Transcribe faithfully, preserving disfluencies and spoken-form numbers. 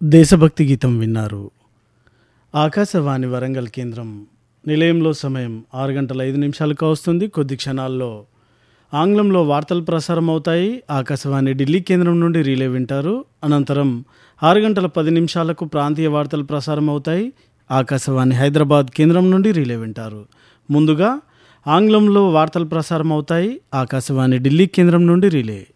దేశభక్తి గీతం విన్నారు. ఆకాశవాణి వరంగల్ కేంద్రం నిలయంలో సమయం ఆరు గంటల ఐదు నిమిషాలకు వస్తుంది. కొద్ది క్షణాల్లో ఆంగ్లంలో వార్తలు ప్రసారం అవుతాయి. ఆకాశవాణి ఢిల్లీ కేంద్రం నుండి రీలే వింటారు. అనంతరం ఆరు గంటల పది నిమిషాలకు ప్రాంతీయ వార్తలు ప్రసారం అవుతాయి. ఆకాశవాణి హైదరాబాద్ కేంద్రం నుండి రీలే వింటారు. ముందుగా ఆంగ్లంలో వార్తలు ప్రసారం అవుతాయి. ఆకాశవాణి ఢిల్లీ కేంద్రం నుండి రీలే.